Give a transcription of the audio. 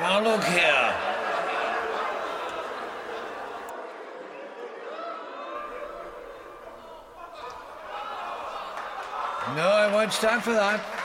Now look here. No, I won't stand for that.